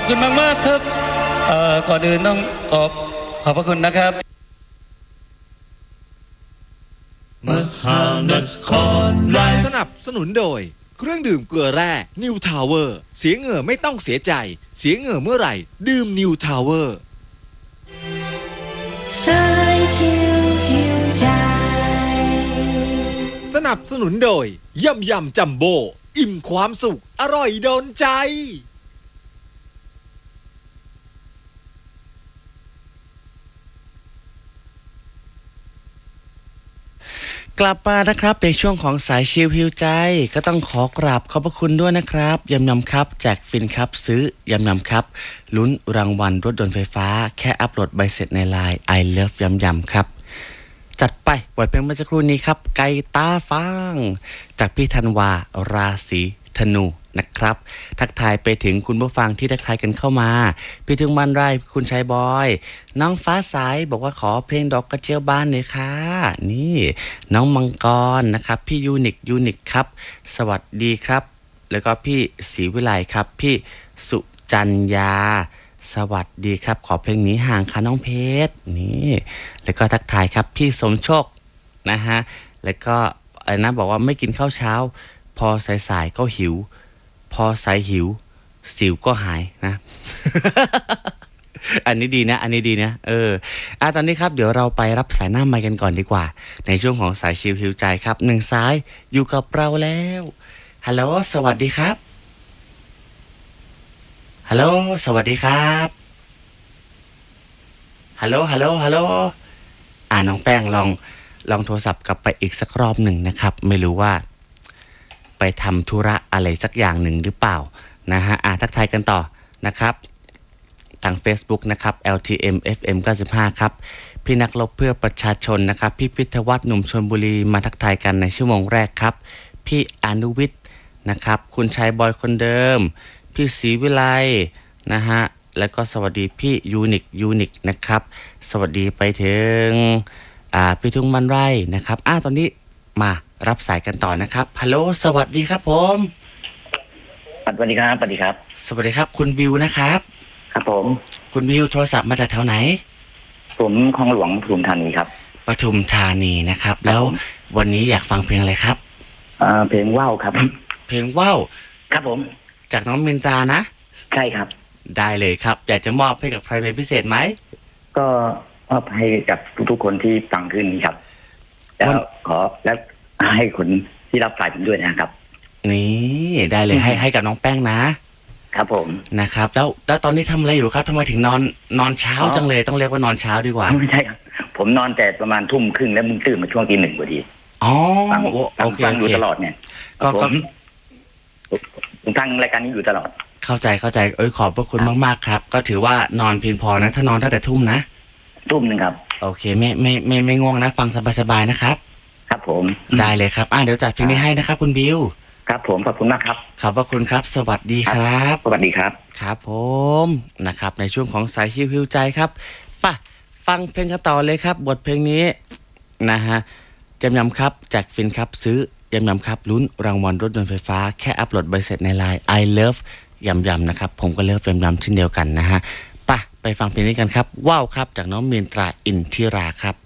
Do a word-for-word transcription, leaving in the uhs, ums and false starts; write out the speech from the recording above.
คุณมากๆครับเอ่อก่อนอื่นต้องขอบขอบพระคุณนะครับมหานครไลฟ์สนับสนุนโดยเครื่องดื่มเกลือแร่นิวทาวเวอร์เสียเหงื่อไม่ต้องเสียใจเสียเหงื่อเมื่อไหร่ดื่มนิวทาวเวอร์สนับสนุนโดยยำยำจัมโบ้อิ่มความสุขอร่อยโดนใจกลับมานะครับในช่วงของสายชิลฮิวใจก็ต้องขอกราบขอบพระคุณด้วยนะครับยำยำครับแจกฟินครับซื้อยำยำครับลุ้นรางวัลรถยนต์ไฟฟ้าแค่อัปโหลดใบเสร็จในไลน์ I Love ยำยำครับจัดไปบทเพลงเมื่อสักครู่นี้ครับไก่ตาฟางจากพี่ธันวาราศีธนูนะครับทักทายไปถึงคุณผู้ฟังที่ทักทายกันเข้ามาพี่ถึงมันไรคุณชัยบอยน้องฟ้าสายบอกว่าขอเพลงดอกกระเจียวบานหน่อยค่ะนี่น้องมังกรนะครับพี่ยูนิคยูนิคครับสวัสดีครับแล้วก็พี่ศรีวิไลครับพี่สุจัญญาสวัสดีครับขอเพลงหนีห่างค่ะน้องเพชรนี่แล้วก็ทักทายครับพี่สมโชคนะฮะแล้วก็อะไรนะบอกว่าไม่กินข้าวเช้าพอสายๆก็หิวพอสายหิวสิวก็หายนะ อันนี้ดีนะอันนี้ดีนะเอออ่ะตอนนี้ครับเดี๋ยวเราไปรับสายหน้าไมค์กันก่อนดีกว่าในช่วงของสายชิลฮิวใจครับหนึ่งสายอยู่กับเราแล้วฮัลโหลสวัสดีครับฮัลโหลสวัสดีครับฮัลโหลฮัลโหลฮัลโหลอ่าน้องแป้งลองลองโทรศัพท์กลับไปอีกสักรอบหนึ่งนะครับไม่รู้ว่าไปทำธุระอะไรสักอย่างหนึ่งหรือเปล่านะฮะอ่าทักทายกันต่อนะครับทาง Facebook นะครับ แอล ที เอ็ม เอฟ เอ็ม เก้าสิบห้าครับพี่นักรบเพื่อประชาชนนะครับพี่พิทวัฒน์หนุ่มชลบุรีมาทักทายกันในชั่วโมงแรกครับพี่อนุวิทย์นะครับคุณชายบอยคนเดิมพี่ศรีวิไลนะฮะแล้วก็สวัสดีพี่ยูนิคยูนิคนะครับสวัสดีไปถึงอ่าพี่ทุ่งมันไร่นะครับอ่าตอนนี้มารับสายกันต่อนะครับฮัลโหลสวัสดีครับผมสวัสดีครับสวัสดีครับสวัสดีครับคุณวิวนะครับครับผมคุณวิวโทรศัพท์มาจากแถวไหนผมคลองหลวงปทุมธานีครับปทุมธานีนะครับแล้ววันนี้อยากฟังเพลงอะไรครับอ่าเพลงว่าวครับเพลงว่าวครับผมจากน้องมินตรานะใช่ครับได้เลยครับอยากจะมอบให้กับใครเป็นพิเศษไหมก็มอบให้กับทุกๆคนที่ฟังขึ้นนี้ครับแล้วขอแล้วให้คนที่รับสายผมด้วยนะครับนี่ได้เลยให้ให้กับน้องแป้งนะครับผมนะครับแล้วแล้วตอนนี้ทำอะไรอยู่ครับทำไมถึงนอนนอนเช้าจังเลยต้องเรียกว่านอนเช้าดีกว่าไม่ใช่ครับผมนอนแต่ประมาณทุ่มครึ่งแล้วมึงตื่นมาช่วงตีหนึ่งพอดีอ๋อโอเคฟังอยู่ตลอดเนี่ยก็ก็ผมฟังรายการนี้อยู่ตลอดเข้าใจเข้าใจเอ้ยขอบพระคุณมากๆครับก็ถือว่านอนเพียงพอนะถ้านอนตั้งแต่ทุ่มนะทุ่มหนึ่งครับโอเคไม่ไม่ไม่ไม่ง่วงนะฟังสบายๆนะครับครับผมได้เลยครับอ่ะเดี๋ยวจัดเพลงนี้ให้นะครับคุณบิวครับผมขอบคุณมากครับขอบพระคุณครับสวัสดีครับสวัสดีครับครับผมนะครับในช่วงของสายชิลฮิวใจครับป่ะฟังเพลงกันต่อเลยครับบทเพลงนี้นะฮะจำยำครับแจกฟินครับซื้อยำยำครับลุ้นรางวัลรถยนต์ไฟฟ้าแค่อัปโหลดใบเสร็จในไลน์ I Love ยำยำนะครับผมก็เลิฟยำยำเช่นเดียวกันนะฮะป่ะไปฟังเพลงนี้กันครับว้าวครับจากน้องมีนตราอินทิราครับ